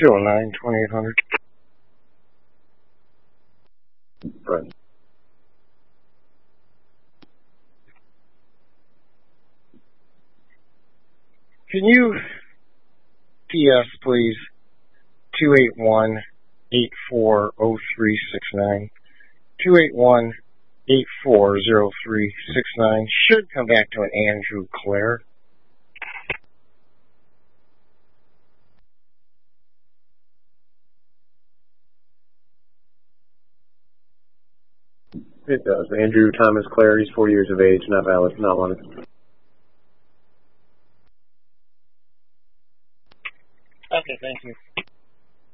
209-2800. Right. Can you PS, please, 281-840369. 281-840369. Should come back to an Andrew Clare. It does. Andrew Thomas Clare, he's 40 years of age, not valid, not wanted.